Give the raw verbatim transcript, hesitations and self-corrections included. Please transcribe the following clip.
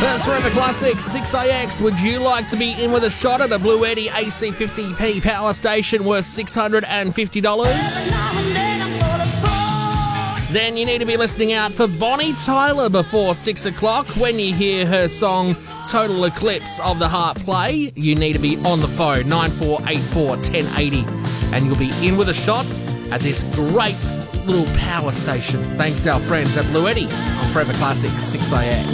That's Forever Classic six A X. Would you like to be in with a shot at a Blue Eddy A C fifty P power station worth six hundred fifty dollars? Then you need to be listening out for Bonnie Tyler before six o'clock. When you hear her song Total Eclipse of the Heart play, you need to be on the phone, nine four eight four, one zero eight zero, and you'll be in with a shot at this great little power station. Thanks to our friends at Blue Eddy on Forever Classic six A X.